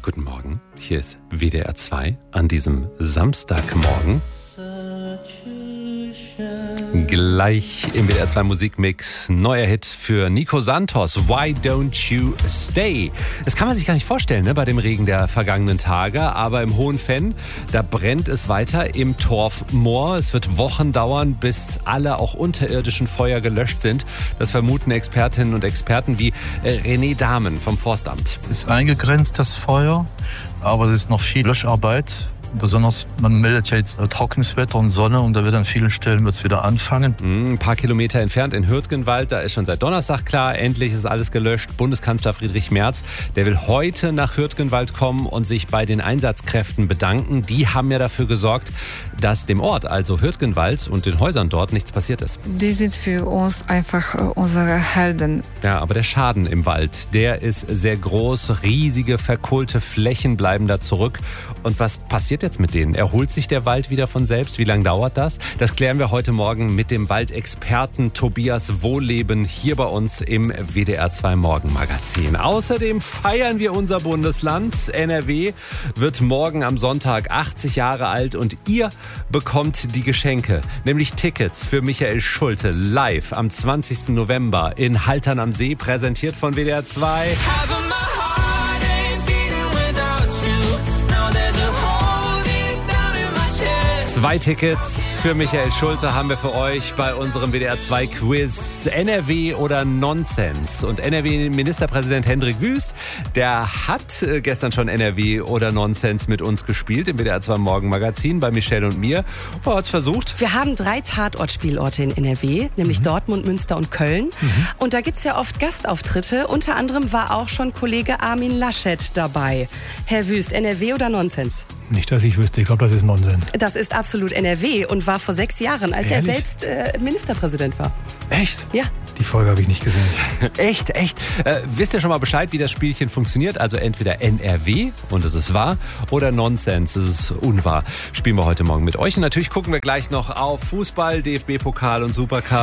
Guten Morgen, hier ist WDR 2 an diesem Samstagmorgen. Gleich im WDR 2 Musikmix, neuer Hit für Nico Santos, Why Don't You Stay? Das kann man sich gar nicht vorstellen, ne, bei dem Regen der vergangenen Tage, aber im Hohenfenn, da brennt es weiter im Torfmoor. Es wird Wochen dauern, bis alle auch unterirdischen Feuer gelöscht sind. Das vermuten Expertinnen und Experten wie René Dahmen vom Forstamt. Es ist eingegrenzt, das Feuer, aber es ist noch viel Löscharbeit. Besonders, man meldet ja jetzt trockenes Wetter und Sonne und da wird an vielen Stellen wird's wieder anfangen. Ein paar Kilometer entfernt in Hürtgenwald, da ist schon seit Donnerstag klar, endlich ist alles gelöscht. Bundeskanzler Friedrich Merz, der will heute nach Hürtgenwald kommen und sich bei den Einsatzkräften bedanken. Die haben ja dafür gesorgt, dass dem Ort, also Hürtgenwald und den Häusern dort nichts passiert ist. Die sind für uns einfach unsere Helden. Ja, aber der Schaden im Wald, der ist sehr groß. Riesige verkohlte Flächen bleiben da zurück. Und was passiert jetzt mit denen? Erholt sich der Wald wieder von selbst? Wie lange dauert das? Das klären wir heute Morgen mit dem Waldexperten Tobias Wohlleben hier bei uns im WDR 2 Morgenmagazin. Außerdem feiern wir unser Bundesland. NRW wird morgen am Sonntag 80 Jahre alt und ihr bekommt die Geschenke, nämlich Tickets für Michael Schulte live am 20. November in Haltern am See, präsentiert von WDR 2. 2 Tickets für Michael Schulte haben wir für euch bei unserem WDR 2 Quiz. NRW oder Nonsens? Und NRW-Ministerpräsident Hendrik Wüst, der hat gestern schon NRW oder Nonsens mit uns gespielt im WDR 2 Morgenmagazin bei Michelle und mir. Er hat's versucht. Wir haben 3 Tatortspielorte in NRW, nämlich Dortmund, Münster und Köln. Und da gibt's ja oft Gastauftritte. Unter anderem war auch schon Kollege Armin Laschet dabei. Herr Wüst, NRW oder Nonsens? Nicht, dass ich wüsste. Ich glaube, das ist Nonsens. Das ist absolut NRW und war vor 6 Jahren, als Ehrlich? er selbst Ministerpräsident war. Echt? Ja. Die Folge habe ich nicht gesehen. Echt? Wisst ihr schon mal Bescheid, wie das Spielchen funktioniert? Also entweder NRW, und es ist wahr, oder Nonsens, es ist unwahr. Spielen wir heute Morgen mit euch. Und natürlich gucken wir gleich noch auf Fußball, DFB-Pokal und Supercup.